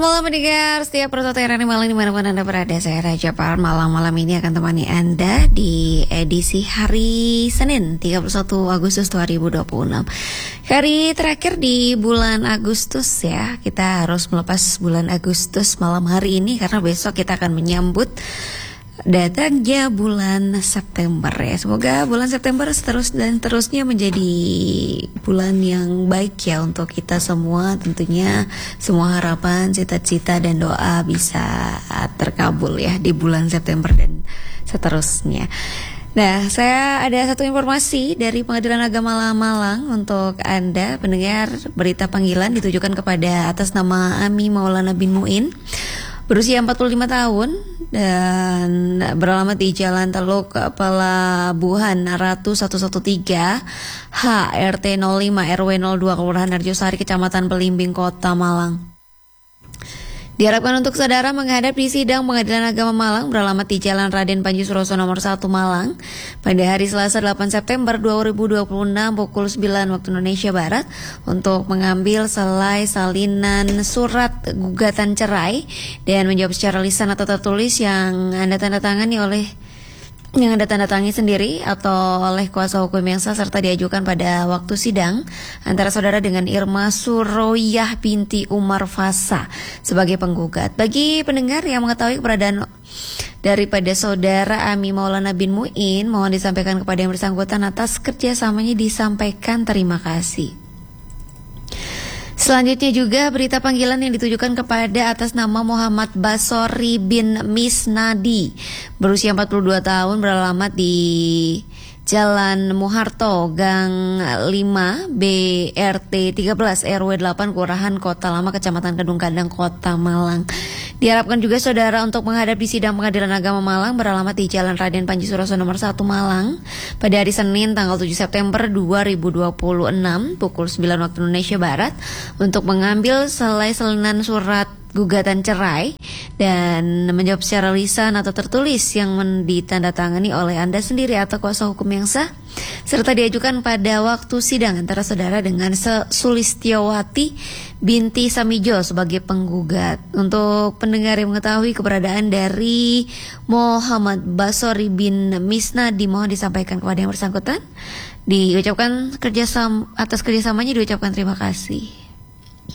Malam mendengar setiap pertukaran malam dimanapun Anda berada. Saya Raja Par. Malam ini akan temani Anda di edisi hari Senin 31 Agustus 2026. Hari terakhir di bulan Agustus ya. Kita harus melepas bulan Agustus malam hari ini karena besok kita akan menyambut datangnya bulan September ya. Semoga bulan September terusnya menjadi bulan yang baik ya untuk kita semua. Tentunya semua harapan, cita-cita dan doa bisa terkabul ya di bulan September dan seterusnya. Nah, saya ada satu informasi dari Pengadilan Agama Malang untuk Anda pendengar. Berita panggilan ditujukan kepada atas nama Ami Maulana bin Muin, berusia 45 tahun dan beralamat di Jalan Teluk Pelabuhan Ratu 113 H RT 05 RW 02 Kelurahan Arjosari Kecamatan Belimbing Kota Malang. Diharapkan untuk saudara menghadap di sidang Pengadilan Agama Malang beralamat di Jalan Raden Panji Suroso nomor 1 Malang pada hari Selasa 8 September 2026 pukul 9 waktu Indonesia Barat untuk mengambil selai salinan surat gugatan cerai dan menjawab secara lisan atau tertulis yang Anda tanda tangi sendiri atau oleh kuasa hukum yang sah serta diajukan pada waktu sidang antara saudara dengan Irma Suroyah binti Umar Fasa sebagai penggugat. Bagi pendengar yang mengetahui keberadaan daripada saudara Ami Maulana bin Muin, mohon disampaikan kepada yang bersangkutan atas kerjasamanya disampaikan terima kasih. Selanjutnya juga berita panggilan yang ditujukan kepada atas nama Muhammad Basori bin Misnadi, berusia 42 tahun, beralamat di Jalan Muharto, Gang 5, BRT 13, RW 8, Kelurahan Kota Lama, Kecamatan Kedung Kandang, Kota Malang. Diharapkan juga saudara untuk menghadap di sidang Pengadilan Agama Malang beralamat di Jalan Raden Panji Suroso nomor 1 Malang pada hari Senin tanggal 7 September 2026 pukul 9 waktu Indonesia Barat untuk mengambil selai salinan surat gugatan cerai dan menjawab secara lisan atau tertulis yang ditandatangani oleh Anda sendiri atau kuasa hukum yang sah serta diajukan pada waktu sidang antara saudara dengan Sulistiawati binti Samijo sebagai penggugat. Untuk pendengar yang mengetahui keberadaan dari Muhammad Basori bin Misnadi, mohon disampaikan kepada yang bersangkutan, diucapkan atas kerjasamanya diucapkan terima kasih.